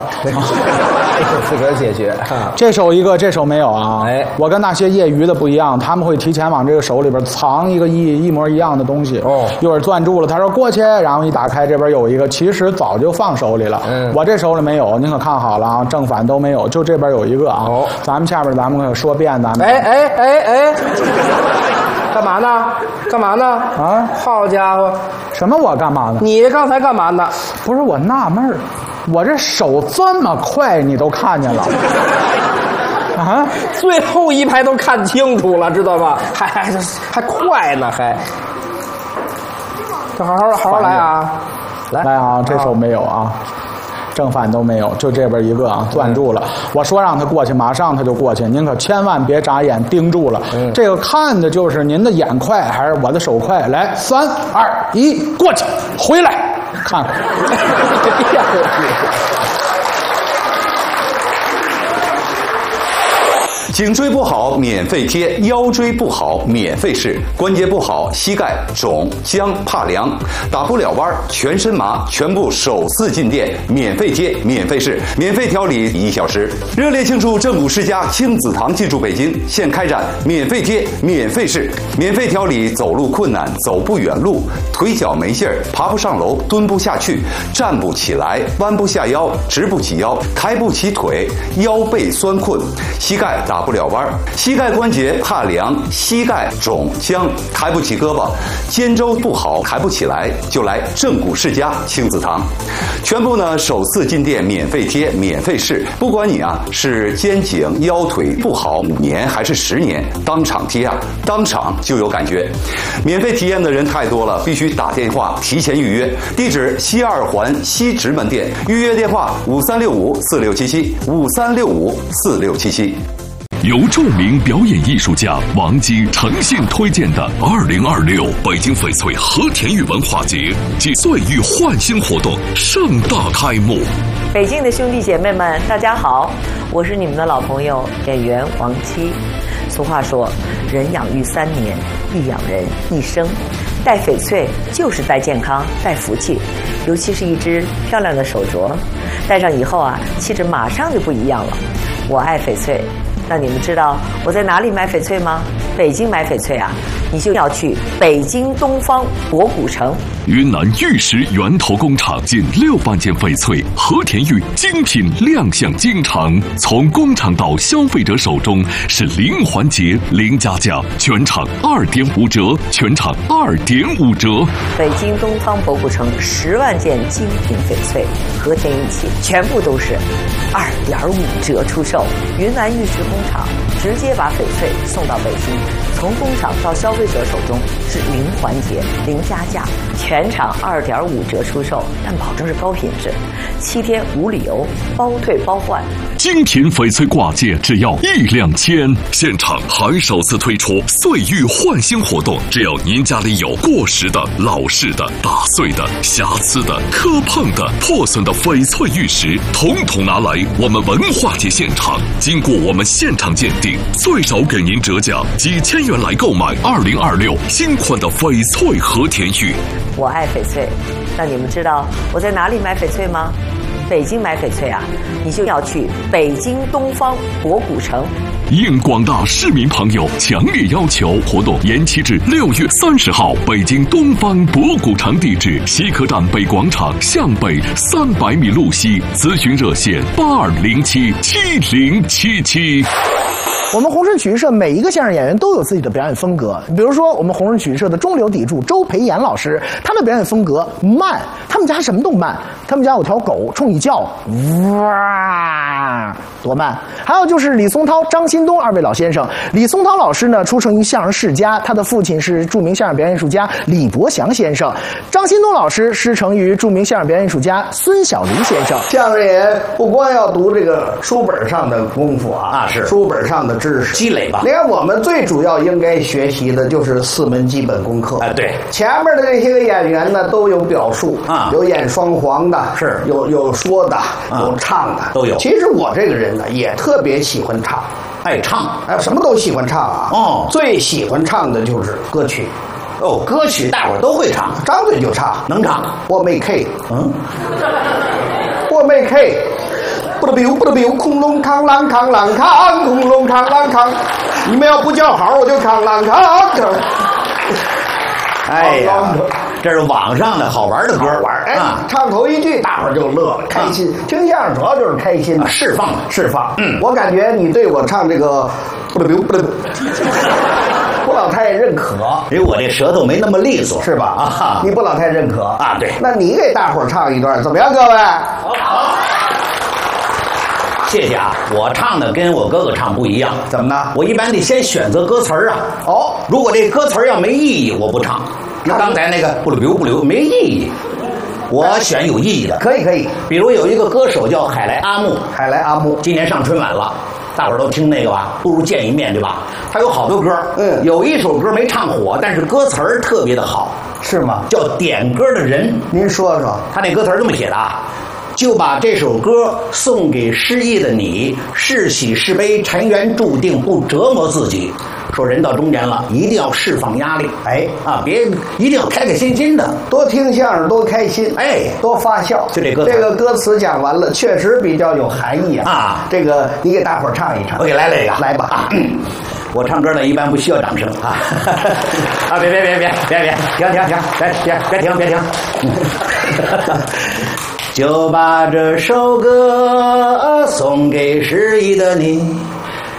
自个儿解决。 这手一个，这手没有啊。 哎， 我跟那些业余的不一样，他们会提前往这个手里边藏一个一模一样的东西。 哦， 一会儿攥住了，他说过去，然后一打开这边有一个，其实早就放手里了。我这手里没有，您可看好了啊，正反都没有，就这边有一个啊。 哦， 咱们下边咱们可说遍咱们。 哎，干嘛呢？干嘛呢？ 啊， 好家伙！ 什么我干嘛呢？ 你刚才干嘛呢？ 不是我纳闷儿，我这手这么快，你都看见了？啊， 最后一排都看清楚了，知道吧？还快呢，还。这好好来啊！ 来啊，这手没有啊。正反都没有，就这边一个啊，攥住了。我说让他过去，马上他就过去。您可千万别眨眼盯住了。这个看的就是您的眼快还是我的手快？来，3、2、1，过去，回来，看看。 颈椎不好免费贴，腰椎不好免费试，关节不好膝盖肿僵怕凉，打不了弯全身麻，全部首次进店免费贴免费试，免费调理1小时。热烈庆祝正骨世家亲子堂进驻北京，现开展免费贴免费试，免费调理走路困难、走不远路、腿脚没劲儿、爬不上楼、蹲不下去、站不起来、弯不下腰、直不起腰、抬不起腿、腰背酸困、膝盖打不了弯，膝盖关节怕凉，膝盖肿僵，抬不起胳膊，肩周不好抬不起来，就来正骨世家亲子堂。全部呢首次进店免费贴免费试，不管你啊是肩颈腰腿不好5年还是10年，当场贴啊，当场就有感觉。免费体验的人太多了，必须打电话提前预约。地址西2环西直门店，预约电话5365467753654677。 由著名表演艺术家王姬诚信推荐的2026北京翡翠和田玉文化节暨岁玉焕新活动盛大开幕。 北京的兄弟姐妹们，大家好，我是你们的老朋友演员王姬。俗话说，人养育3年，亦养人一生。戴翡翠就是戴健康、戴福气，尤其是一只漂亮的手镯，戴上以后啊，气质马上就不一样了。我爱翡翠。那你们知道我在哪里买翡翠吗？北京买翡翠啊，你就要去北京东方博古城。 云南玉石源头工厂近6万件翡翠和田玉精品亮相京城，从工厂到消费者手中是零环节零加价，全场2.5折，全场2.5折。 北京东方博古城10万件精品翡翠和田玉器，全部都是2.5折出售。云南玉石工厂直接把翡翠送到北京，从工厂到消费者手中是零环节零加价，全场2.5折出售，但保证是高品质，7天无理由，包退包换。 精品翡翠挂件只要1-2千，现场还首次推出岁玉焕新活动，只要您家里有过时的、老式的、打碎的、瑕疵的、磕碰的、破损的翡翠玉石，统统拿来我们文化节现场，经过我们现场鉴定，最少给您折价几千元来购买2026新款的翡翠和田玉。 我爱翡翠，那你们知道我在哪里买翡翠吗？北京买翡翠啊，你就要去北京东方博古城。 应广大市民朋友强烈要求，活动延期至6月30号。北京东方博古城地址：西客站北广场向北300米路西，咨询热线82077077。 我们红山曲艺社每一个相声演员都有自己的表演风格，比如说我们红山曲艺社的中流砥柱周培炎老师，他的表演风格慢，他们家什么都慢，他们家有条狗冲一叫，哇，多慢。还有就是李松涛、张新东2位老先生。李松涛老师呢，出生于相声世家，他的父亲是著名相声表演艺术家李伯祥先生。张新东老师师承于著名相声表演艺术家孙小林先生。 相声演员不光要读这个书本上的功夫啊，是书本上的知识积累吧。 连我们最主要应该学习的就是4门基本功课。 对， 前面的这些个演员呢，都有表述啊，有演双簧的，是有说的，有唱的， 都有。 其实我这个人呢，也特别喜欢唱， 爱唱， 什么都喜欢唱啊。 哦， 最喜欢唱的就是歌曲。 哦，歌曲大伙儿都会唱， 张嘴就唱， 能唱。 我没 K， 我没 K。 不得 biu 不得 biu， 空隆康啷康啷康，空隆康啷康。你们要不叫好，我就康啷康。 哎呀，这是网上的好玩的歌玩哎，唱头一句，大伙儿就乐了，开心。听相声主要就是开心， 释放。 我感觉你对我唱这个不得 biu 不得 biu， 不老太认可， 因为我这舌头没那么利索， 是吧？ 啊， 你不老太认可啊？对， 那你给大伙儿唱一段，怎么样，各位？ 好。谢谢啊，我唱的跟我哥哥唱不一样， 怎么呢？ 我一般得先选择歌词儿啊。 哦， 如果这歌词儿要没意义，我不唱。那刚才那个不溜不溜没意义，我选有意义的。 可以。 比如有一个歌手叫海来阿木，今年上春晚了，大伙儿都听那个吧？不如见一面，对吧？他有好多歌，有一首歌没唱火，但是歌词儿特别的好， 是吗？ 叫《点歌的人》， 您说说， 他那歌词儿这么写的啊。就把这首歌送给失意的你，是喜是悲，尘缘注定不折磨自己。说人到中年了，一定要释放压力，别一定要开开心心的， 多听相声，多开心，多发笑。 就这歌词， 这个歌词讲完了，确实比较有含义啊。这个你给大伙儿唱一唱， 我给来了一个， 来吧。 我唱歌呢，一般不需要掌声啊！别，停，别停。就把这首歌送给失意的你，